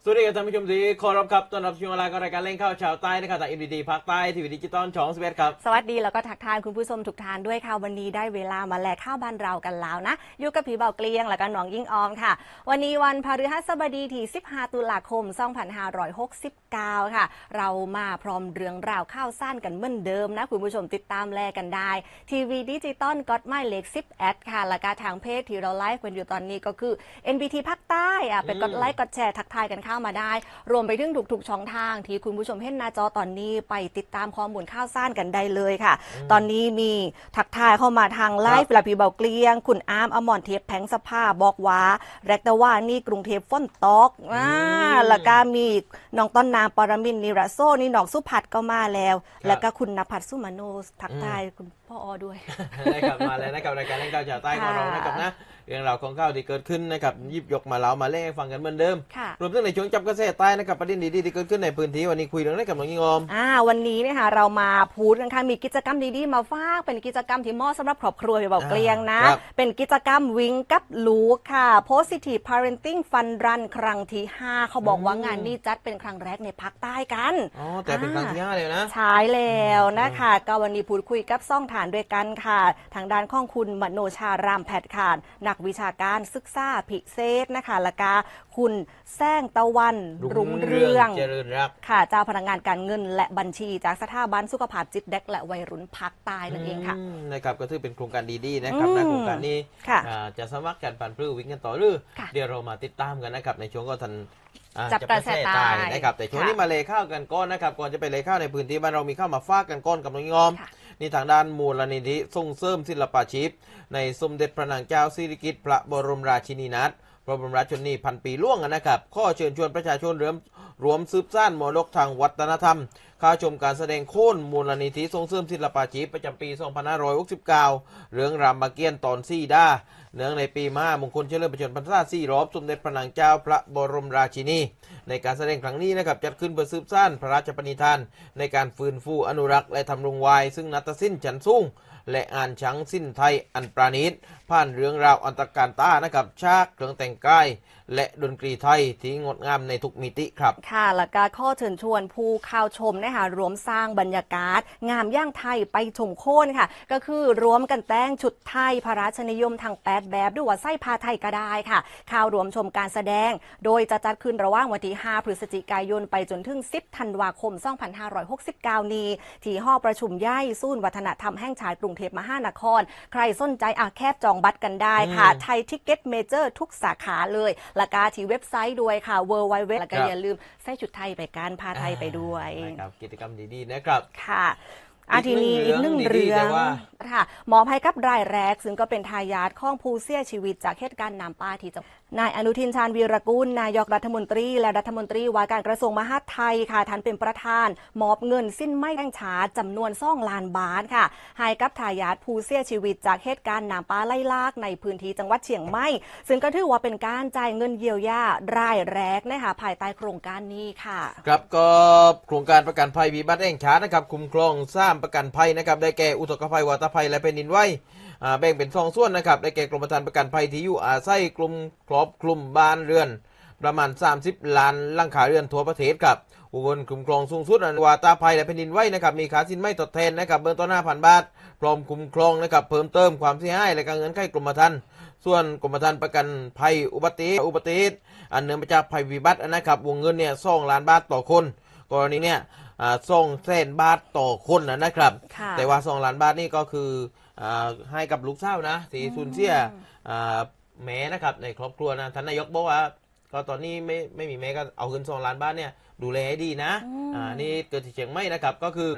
สวัสดีครับท่านผู้ชมที่เคารพครับต้อนรับชมรายการเล่นข้าวชาวใต้นะครับจากอินดีดีภาคใต้ทีวีดิจิตอลช่อง11ครับสวัสดีแล้วก็ทักทายคุณผู้ชมทุกท่านด้วยค่ะวันนี้ได้เวลามาแลกข้าวบ้านเรากันแล้วนะอยู่กับผีเบาเกลียงแล้วก็น้องยิ่งออมค่ะวันนี้วันพฤหัสบดีที่15ตุลาคม2569ค่ะเรามาพร้อมเรื่องราวข้าวสั้นกันเหมือนเดิมนะคุณผู้ชมติดตามแลกันได้ทีวีดิจิตอลก็ดไม้เล็ก10ค่ะแล้วก็ทางเพจที่เราไลฟ์กันอยู่ตอนนี้ก็คือ NBT ภาคใต้ไปกดไลค์กดแชร์ทักทายกันเข้ามาได้รวมไปถึงทุกๆช่องทางที่คุณผู้ชมเห็นหน้าจอตอนนี้ไปติดตามข้อมูลข้าวสั้นกันได้เลยค่ะตอนนี้มีทักทายเข้ามาทางไลฟ์ลาพีเบาเกลียงคุณอาร์มอมรเทพแผงสภาบอกว่าแรกแต่ว่านี่กรุงเทพฝนตกแล้วก็มีน้องต้นนางปรมินทร์นิรโซนี่น้องสุภัทรก็มาแล้วแล้วก็คุณณภัทรสุมโนทักทายคุณพ่อด้วยได้กลับมาแล้วนะครับรายการเล่นข้าวชาวใต้ของเรานะครับนะเรื่องราวของข้าวที่เกิดขึ้นนะครับยิบยกมาเล่ามาเล่าให้ฟังกันเหมือนเดิมรวมถึงในช่วงจับกระแสใต้นะครับประเด็นดีๆที่เกิดขึ้นในพื้นที่วันนี้คุยเรื่องอะไรกับน้องยิงอมวันนี้นะคะเรามาพูดกันค่ะมีกิจกรรมดีๆมาฝากเป็นกิจกรรมที่เหมาะสำหรับครอบครัวแบบเกลียงนะเป็นกิจกรรมวิ่งกับลูกค่ะ Positive Parenting Fun Run ครั้งที่5เขาบอกว่างานนี้จัดเป็นครั้งแรกในภาคใต้กันแต่เป็นครั้งที่5เลยนะใช่แล้วนะคะก็วันนี้พูดคุยกับซ่องฐานด้วยกันค่ะทางด้านข้องคุณมโนชารามแพทย์ค่ะนักวิชาการศึกษาพิเศษนะคะแล้วก็คุณแซงตะวันรุ่งเรืองเจริญรักค่ะเจ้าพนักงานการเงินและบัญชีจากสถาบันสุขภาพจิตเด็กและวัยรุ่นภาคใต้นั่นเองค่ะนะครับก็ถือเป็นโครงการดีๆนะครับโครงการนี้จะสมัครกันปั่นปลื้มวิ่งกันต่อหรือเดี๋ยวเรามาติดตามกันนะครับในช่วงก็ทันจับกระแสตายนะครับแต่ช่วงนี้มาเลยข้าวกันก้อนนะครับก่อนจะไปเลยข้าวในพื้นที่บ้านเรามีข้าวมาฟากกันก้อนกับน้องยอมนี่ทางด้านมูลนิธิส่งเสริมศิลปาชีพในสมเด็จพระนางเจ้าสิริกิติ์พระบรมราชินีนาถพระบรมราชชนนีพันปีล่วงนะครับข้อเชิญชวนประชาชนรวมสืบสานมรดกทางวัฒนธรรมเข้าชมการแสดงโขนมูลนิธิส่งเสริมศิลปาชีพประจำปี 2569 เรื่องรามเกียรติ์ตอนซี่ด้าเนื่องในปีมหามงคลเฉลิมพระชนมพรรษา4 รอบสมเด็จพระนางเจ้าพระบรมราชินีในการแสดงครั้งนี้นะครับจัดขึ้นเพื่อสืบสานพระราชปณิธานในการฟื้นฟูอนุรักษ์และทำรงไว้ซึ่งนาฏศิลป์ชั้นสูงและอ่านชังสิ้นไทยอันปราณีตผ่านเรื่องราวอันตรการตานะครับฉากเครื่องแต่งกายและดนตรีไทยที่งดงามในทุกมิติครับค่ะแล้วก็ข้อเชิญชวนผู้เข้าชมนะคะรวมสร้างบรรยากาศงามย่างไทยไปชมโขนค่ะก็คือรวมกันแต่งชุดไทยพระราชนิยมทาง8แบบด้วยว่าไส้ผ้าไทยก็ได้ค่ะเข้ารวมชมการแสดงโดยจะจัดขึ้นระหว่างวันที่5 พฤศจิกายนไปจนถึง10 ธันวาคม 2569 นี้ที่หอประชุมใหญ่ศูนย์วัฒนธรรมแห่งชาติกรุงเทพมหานครใครสนใจแคบจองบัตรกันได้ค่ะไทยทิกเก็ตเมเจอร์ทุกสาขาเลยและก็ที่เว็บไซต์ด้วยค่ะ www แล้วก็อย่าลืมใส่ชุดไทยไปการพาไทยไปด้วยกิจกรรมดีๆนะครับค่ะทีนี้อีกหนึ่งเรื่องค่ะมอบให้กับรายแรกซึ่งก็เป็นทายาทของผู้เสียชีวิตจากเหตุการณ์น้ำป่าที่นายอนุทินชาญวีรกุลนายกรัฐมนตรีและรัฐมนตรีว่าการกระทรวงมหาดไทยค่ะท่านเป็นประธานมอบเงินสิ้นไม่แห่งชาติจำนวน2 ล้านบาทค่ะให้กับทายาทผู้เสียชีวิตจากเหตุการณ์น้ำป่าไล่ลากในพื้นที่จังหวัดเชียงใหม่ซึ่งก็ถือว่าเป็นการจ่ายเงินเยียวยารายแรกนะคะภายใต้โครงการนี้ค่ะครับก็โครงการประกันภัยพิบัติแห่งชาตินะครับคุ้มครอง3ประกันภัยนะครับได้แก่อุทกภัยวาตภัยและแผ่นดินไหวแบ่งเป็น2 ส่วนนะครับได้แก่กรมธรรม์ประกันภัยที่อยู่อาศัยกลุ่มครอบคลุมบ้านเรือนประมาณ30 ล้านหลังคาเรือนทั่วประเทศครับอุบลคุ้มครองสูงสุดวาตภัยและแผ่นดินไหวนะครับมีค่าสินไหมทดแทนนะครับเบื้องต้น 5,000 บาทพร้อมคุ้มครองนะครับเพิ่มเติมความเสียหายและการเงินไขกรมธรรม์ส่วนกรมธรรม์ประกันภัยอุบัติเหตุอันเนื่องมาจากภัยพิบัตินะครับวงเงินเนี่ย2 ล้านบาทต่อคนกรณีเนี่ย200,000 บาทต่อคนนะครับแต่ว่า2 ล้านบาทนี่ก็คือให้กับลูกสาวนะที่สูญเสียแม่นะครับในครอบครัวนะท่านนายกบอกว่าก็ตอนนี้ไม่มีแม่ก็เอาเงิน2 ล้านบาทเนี่ยดูแลให้ดีนะนี่เกิดที่เชียงใหม่นะครับก็คือ